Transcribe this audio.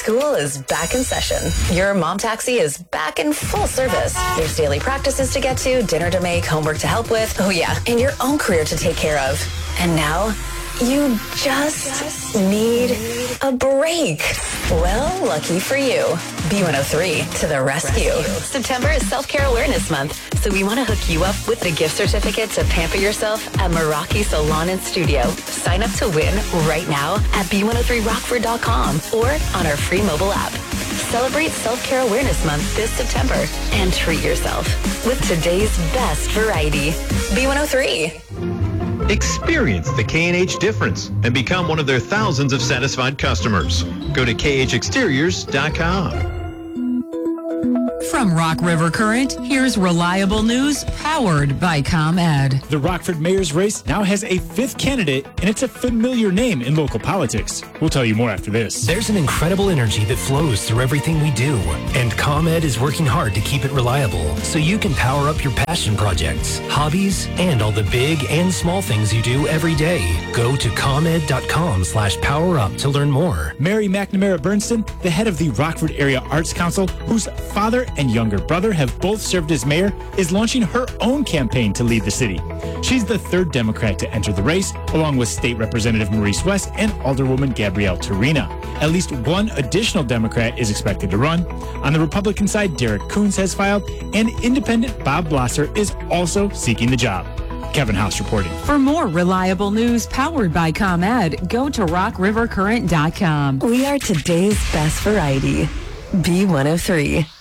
School is back in session. Your mom taxi is back in full service. There's daily practices to get to, dinner to make, homework to help with. Oh yeah, and your own career to take care of. And now, you just need a break. Well, lucky for you. B103 to the rescue. September is Self-Care Awareness Month, so we want to hook you up with the gift certificate to pamper yourself at Meraki Salon and Studio. Sign up to win right now at b103rockford.com or on our free mobile app. Celebrate Self-Care Awareness Month this September and treat yourself with today's best variety. B103. Experience the K&H difference and become one of their thousands of satisfied customers. Go to khexteriors.com. From Rock River Current, here's reliable news powered by ComEd. The Rockford mayor's race now has a fifth candidate, and it's a familiar name in local politics. We'll tell you more after this. There's an incredible energy that flows through everything we do, and ComEd is working hard to keep it reliable so you can power up your passion projects, hobbies, and all the big and small things you do every day. Go to ComEd.com/powerup to learn more. Mary McNamara Bernstein, the head of the Rockford Area Arts Council, whose father and younger brother have both served as mayor, is launching her own campaign to lead the city. She's the third Democrat to enter the race, along with State Representative Maurice West and Alderwoman Gabrielle Torina. At least one additional Democrat is expected to run. On the Republican side, Derek Coons has filed, and independent Bob Blosser is also seeking the job. Kevin House reporting. For more reliable news powered by ComEd, go to rockrivercurrent.com. We are today's best variety. B103.